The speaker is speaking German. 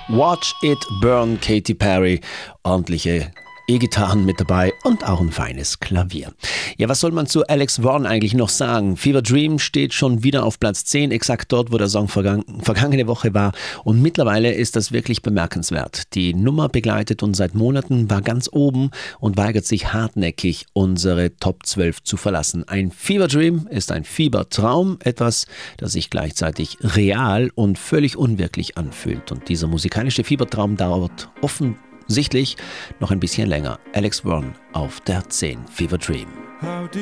Watch It Burn, Katy Perry. Ordentliche E-Gitarren mit dabei und auch ein feines Klavier. Ja, was soll man zu Alex Vaughan eigentlich noch sagen? Fever Dream steht schon wieder auf Platz 10, exakt dort, wo der Song vergangene Woche war. Und mittlerweile ist das wirklich bemerkenswert. Die Nummer begleitet uns seit Monaten, war ganz oben und weigert sich hartnäckig, unsere Top 12 zu verlassen. Ein Fever Dream ist ein Fiebertraum, etwas, das sich gleichzeitig real und völlig unwirklich anfühlt. Und dieser musikalische Fiebertraum dauert offensichtlich noch ein bisschen länger. Alex Vaughan auf der 10, Fever Dream.